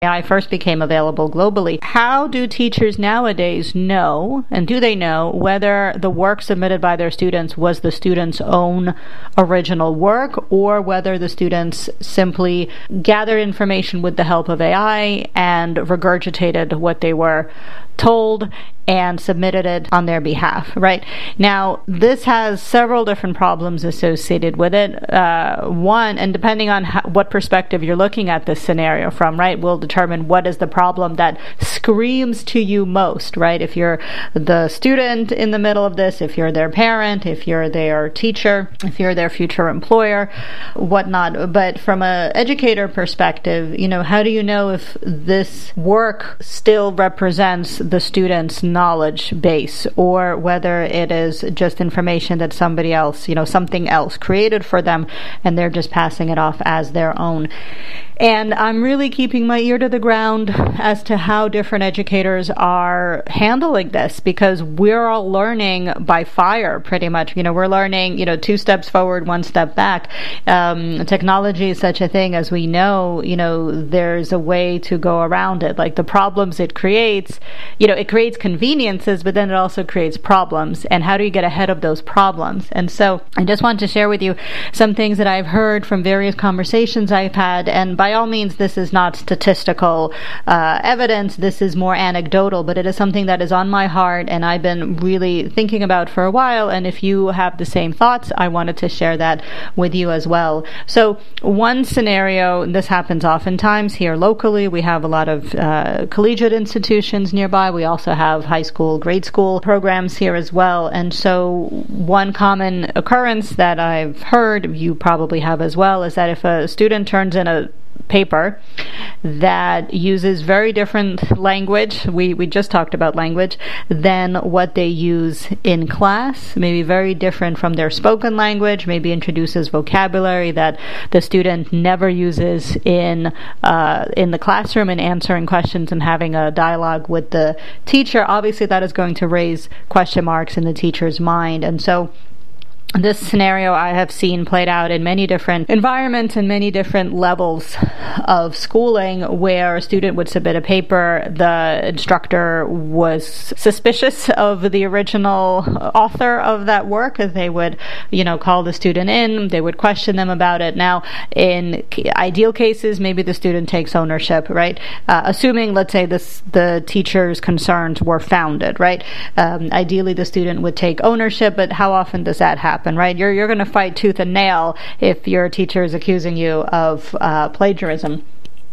AI first became available globally. How do teachers nowadays know, and do they know, whether the work submitted by their students was the students' own original work, or whether the students simply gathered information with the help of AI and regurgitated what they were told and submitted it on their behalf, right? Now, this has several different problems associated with it. One, and depending on what perspective you're looking at this scenario from, right, will determine what is the problem that screams to you most, right? If you're the student in the middle of this, if you're their parent, if you're their teacher, if you're their future employer, whatnot. But from an educator perspective, how do you know if this work still represents the student's knowledge base, or whether it is just information that somebody else, something else created for them, and they're just passing it off as their own? And I'm really keeping my ear to the ground as to how different educators are handling this, because we're all learning by fire, pretty much. We're learning, 2 steps forward, 1 step back. Technology is such a thing, as we know, there's a way to go around it. Like the problems it creates, it creates conveniences, but then it also creates problems. And how do you get ahead of those problems? And so I just want to share with you some things that I've heard from various conversations I've had. And by all means, this is not statistical evidence. This is more anecdotal, but it is something that is on my heart and I've been really thinking about for a while. And if you have the same thoughts, I wanted to share that with you as well. So one scenario, this happens oftentimes here locally. We have a lot of collegiate institutions nearby. We also have high school, grade school programs here as well. And so one common occurrence that I've heard, you probably have as well, is that if a student turns in a paper that uses very different language, we just talked about language, than what they use in class, maybe very different from their spoken language, maybe introduces vocabulary that the student never uses in the classroom in answering questions and having a dialogue with the teacher, obviously that is going to raise question marks in the teacher's mind. And so this scenario I have seen played out in many different environments and many different levels of schooling, where a student would submit a paper, the instructor was suspicious of the original author of that work. They would, call the student in, they would question them about it. Now, in ideal cases, maybe the student takes ownership, right? Assuming, let's say, the teacher's concerns were founded, right? Ideally, the student would take ownership, but how often does that happen? Right? You're going to fight tooth and nail if your teacher is accusing you of plagiarism.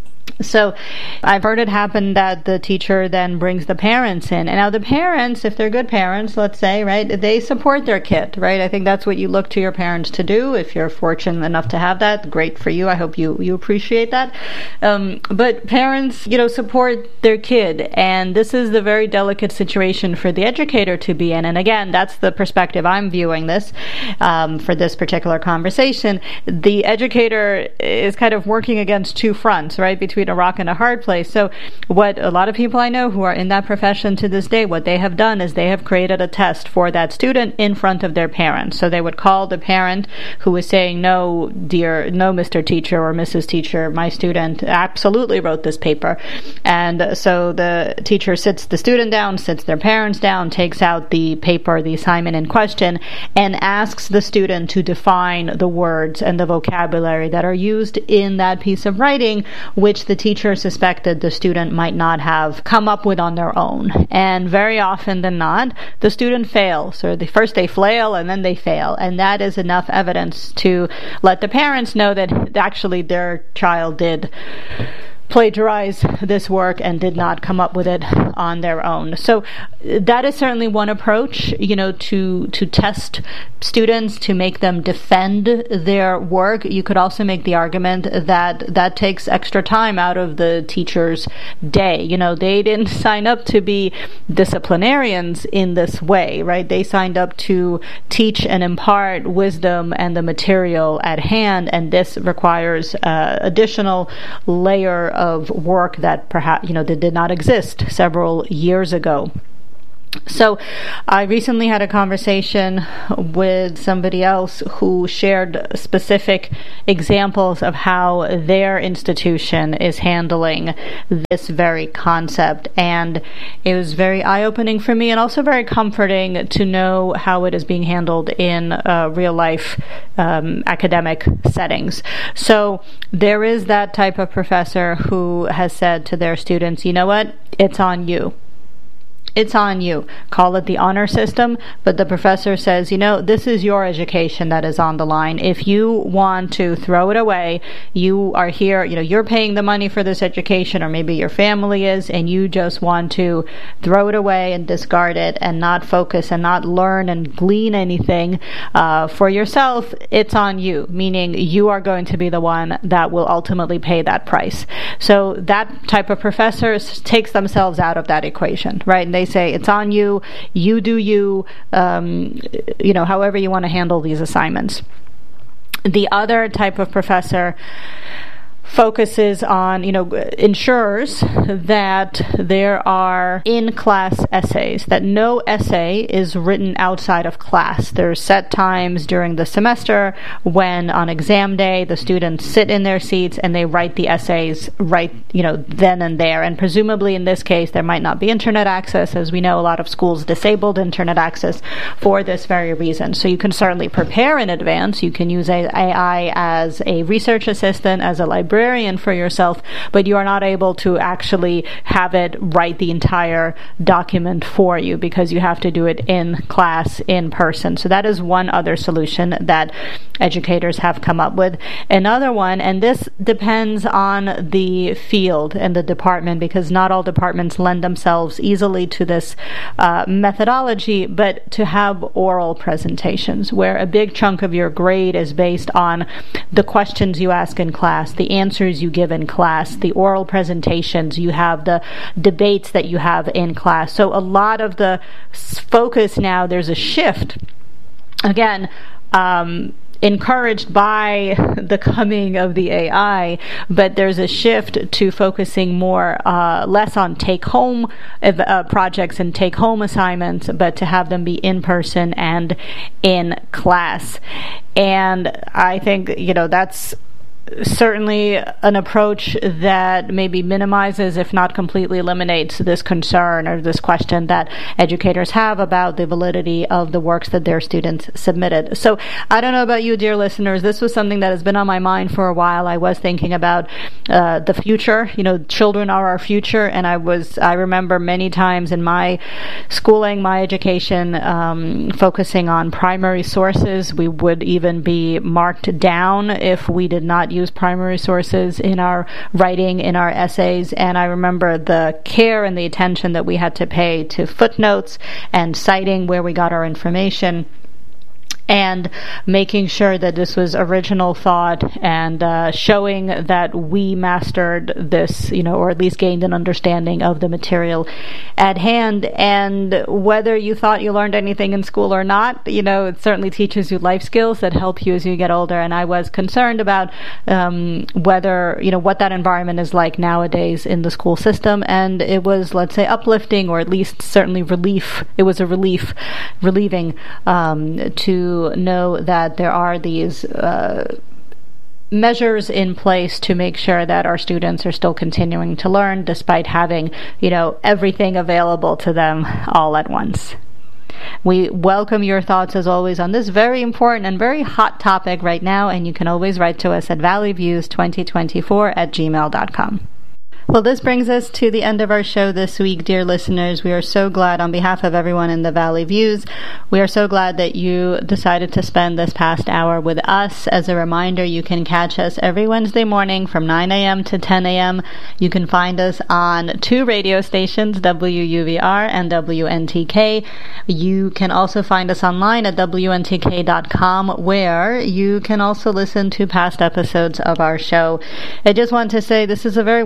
So I've heard it happen that the teacher then brings the parents in. And now the parents, if they're good parents, let's say, right, they support their kid, right? I think that's what you look to your parents to do. If you're fortunate enough to have that, great for you. I hope you appreciate that. But parents, support their kid. And this is the very delicate situation for the educator to be in. And again, that's the perspective I'm viewing this for this particular conversation. The educator is kind of working against 2 fronts, right? Between a rock and a hard place. So what a lot of people I know who are in that profession to this day, what they have done is they have created a test for that student in front of their parents. So they would call the parent who is saying, no, Mr. Teacher or Mrs. Teacher, my student absolutely wrote this paper. And so the teacher sits the student down, sits their parents down, takes out the paper, the assignment in question, and asks the student to define the words and the vocabulary that are used in that piece of writing, which the teacher suspected the student might not have come up with on their own. And very often than not, the student fails. Or first they flail and then they fail. And that is enough evidence to let the parents know that actually their child did plagiarize this work and did not come up with it on their own. So that is certainly one approach, to test students, to make them defend their work. You could also make the argument that takes extra time out of the teacher's day. They didn't sign up to be disciplinarians in this way, right? They signed up to teach and impart wisdom and the material at hand, and this requires additional layer of work that perhaps, that did not exist several years ago. So I recently had a conversation with somebody else who shared specific examples of how their institution is handling this very concept. And it was very eye-opening for me and also very comforting to know how it is being handled in real-life academic settings. So there is that type of professor who has said to their students, you know what, it's on you. It's on you. Call it the honor system, but the professor says, this is your education that is on the line. If you want to throw it away, you are here, you're paying the money for this education, or maybe your family is, and you just want to throw it away and discard it and not focus and not learn and glean anything for yourself, it's on you, meaning you are going to be the one that will ultimately pay that price. So that type of professor takes themselves out of that equation, right? And they say it's on you, you do you, however you want to handle these assignments. The other type of professor focuses on, ensures that there are in-class essays, that no essay is written outside of class. There's set times during the semester when on exam day the students sit in their seats and they write the essays right, then and there. And presumably in this case there might not be internet access. As we know, a lot of schools disabled internet access for this very reason. So you can certainly prepare in advance. You can use AI as a research assistant, as a librarian for yourself, but you are not able to actually have it write the entire document for you because you have to do it in class, in person. So that is one other solution that educators have come up with. Another one, and this depends on the field and the department, because not all departments lend themselves easily to this methodology, but to have oral presentations where a big chunk of your grade is based on the questions you ask in class, the answers you give in class, the oral presentations you have, the debates that you have in class. So a lot of the focus now, there's a shift, again, encouraged by the coming of the AI, but there's a shift to focusing less on take-home projects and take-home assignments, but to have them be in person and in class. And I think, that's certainly an approach that maybe minimizes, if not completely eliminates, this concern or this question that educators have about the validity of the works that their students submitted. So I don't know about you, dear listeners, this was something that has been on my mind for a while. I was thinking about the future. Children are our future, and I remember many times in my schooling, my education, focusing on primary sources. We would even be marked down if we did not use primary sources in our writing, in our essays. And I remember the care and the attention that we had to pay to footnotes and citing where we got our information, and making sure that this was original thought and showing that we mastered this, or at least gained an understanding of the material at hand. And whether you thought you learned anything in school or not, it certainly teaches you life skills that help you as you get older. And I was concerned about whether, what that environment is like nowadays in the school system. And it was, let's say, uplifting, or at least certainly relief. It was relieving to know that there are these measures in place to make sure that our students are still continuing to learn despite having, everything available to them all at once. We welcome your thoughts, as always, on this very important and very hot topic right now, and you can always write to us at valleyviews2024@gmail.com. Well, this brings us to the end of our show this week, dear listeners. We are so glad, on behalf of everyone in the Valley Views, we are so glad that you decided to spend this past hour with us. As a reminder, you can catch us every Wednesday morning from 9 a.m. to 10 a.m. You can find us on 2 radio stations, WUVR and WNTK. You can also find us online at WNTK.com, where you can also listen to past episodes of our show. I just want to say this is a very wonderful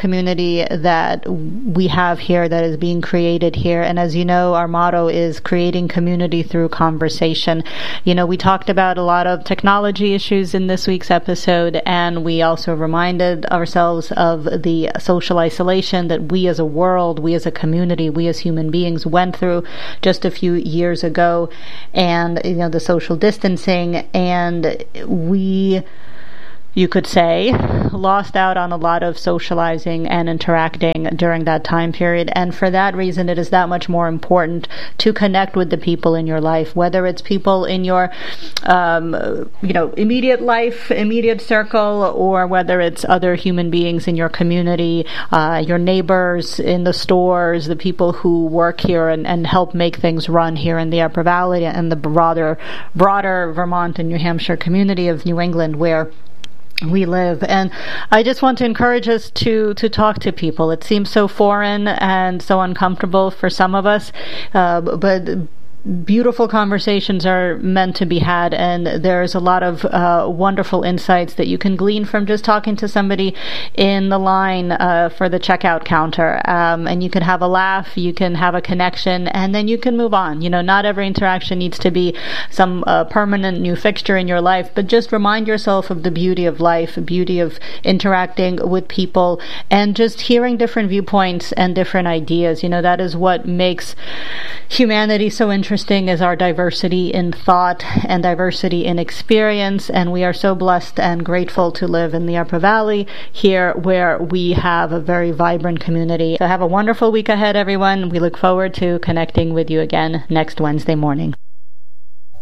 community that we have here that is being created here. And as you know, our motto is creating community through conversation. We talked about a lot of technology issues in this week's episode, and we also reminded ourselves of the social isolation that we as a world, we as a community, we as human beings went through just a few years ago, and the social distancing, and we, you could say, lost out on a lot of socializing and interacting during that time period. And for that reason, it is that much more important to connect with the people in your life, whether it's people in your, immediate life, immediate circle, or whether it's other human beings in your community, your neighbors in the stores, the people who work here and help make things run here in the Upper Valley and the broader Vermont and New Hampshire community of New England where we live. And I just want to encourage us to talk to people. It seems so foreign and so uncomfortable for some of us, but beautiful conversations are meant to be had, and there's a lot of wonderful insights that you can glean from just talking to somebody in the line for the checkout counter. And you can have a laugh, you can have a connection, and then you can move on. Not every interaction needs to be some permanent new fixture in your life, but just remind yourself of the beauty of life, the beauty of interacting with people, and just hearing different viewpoints and different ideas. That is what makes humanity so interesting, is our diversity in thought and diversity in experience. And we are so blessed and grateful to live in the Upper Valley here where we have a very vibrant community. So have a wonderful week ahead, everyone. We look forward to connecting with you again next Wednesday morning.